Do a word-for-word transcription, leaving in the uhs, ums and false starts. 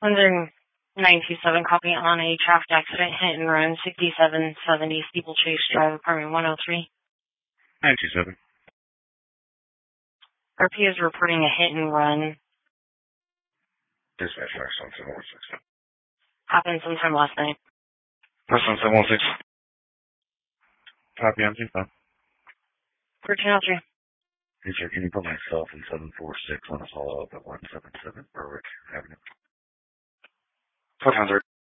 Wondering nine two seven, copy on a traffic accident, hit and run, sixty-seven seventy Steeplechase Drive, apartment one oh three. nine two seven. R P is reporting a hit and run. Dispatch fire seven seven one six. Happened sometime last night. Person seven one six. Copy on two five. thirteen oh three. Teacher, can you put myself in seven four six on a follow-up at one seven seven Berwick Avenue? four hundred.